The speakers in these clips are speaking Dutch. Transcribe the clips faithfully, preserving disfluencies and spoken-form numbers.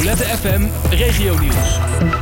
Lette F M Regionieuws.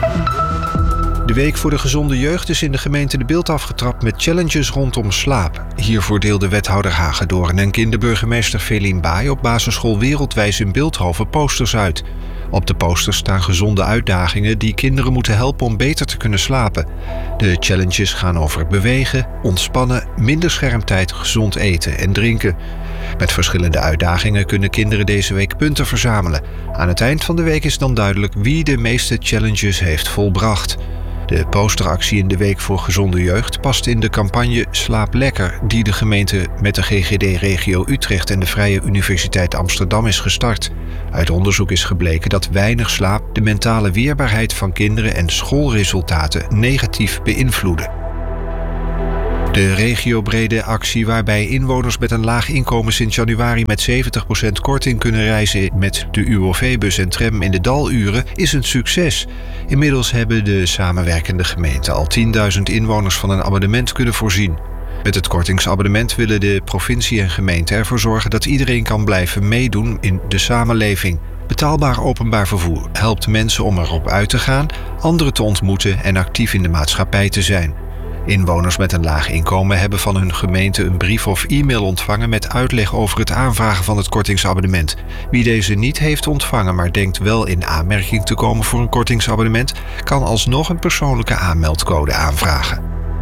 De Week voor de Gezonde Jeugd is in de gemeente De Bilt afgetrapt met challenges rondom slaap. Hiervoor deelde wethouder Hagedoorn en kinderburgemeester Feline Baai op basisschool Wereldwijs in Bilthoven posters uit. Op de posters staan gezonde uitdagingen die kinderen moeten helpen om beter te kunnen slapen. De challenges gaan over bewegen, ontspannen, minder schermtijd, gezond eten en drinken. Met verschillende uitdagingen kunnen kinderen deze week punten verzamelen. Aan het eind van de week is dan duidelijk wie de meeste challenges heeft volbracht. De posteractie in de Week voor Gezonde Jeugd past in de campagne Slaap Lekker, die de gemeente met de G G D-regio Utrecht en de Vrije Universiteit Amsterdam is gestart. Uit onderzoek is gebleken dat weinig slaap de mentale weerbaarheid van kinderen en schoolresultaten negatief beïnvloeden. De regiobrede actie waarbij inwoners met een laag inkomen sinds januari met zeventig procent korting kunnen reizen met de U O V-bus en tram in de daluren is een succes. Inmiddels hebben de samenwerkende gemeenten al tienduizend inwoners van een abonnement kunnen voorzien. Met het kortingsabonnement willen de provincie en gemeente ervoor zorgen dat iedereen kan blijven meedoen in de samenleving. Betaalbaar openbaar vervoer helpt mensen om erop uit te gaan, anderen te ontmoeten en actief in de maatschappij te zijn. Inwoners met een laag inkomen hebben van hun gemeente een brief of e-mail ontvangen met uitleg over het aanvragen van het kortingsabonnement. Wie deze niet heeft ontvangen, maar denkt wel in aanmerking te komen voor een kortingsabonnement, kan alsnog een persoonlijke aanmeldcode aanvragen.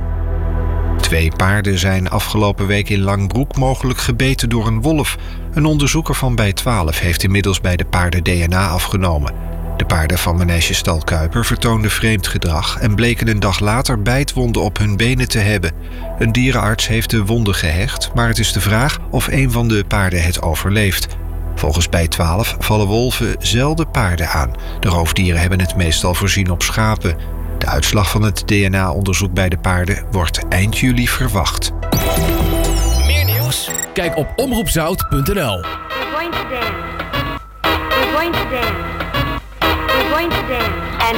Twee paarden zijn afgelopen week in Langbroek mogelijk gebeten door een wolf. Een onderzoeker van bij twaalf heeft inmiddels bij de paarden D N A afgenomen. De paarden van Manegestal Kuiper vertoonden vreemd gedrag en bleken een dag later bijtwonden op hun benen te hebben. Een dierenarts heeft de wonden gehecht, maar het is de vraag of een van de paarden het overleeft. Volgens bij twaalf vallen wolven zelden paarden aan. De roofdieren hebben het meestal voorzien op schapen. De uitslag van het D N A-onderzoek bij de paarden wordt eind juli verwacht. Meer nieuws? Kijk op omroepzout punt n l. We're going to dance. We're going to dance. We're going to dance. And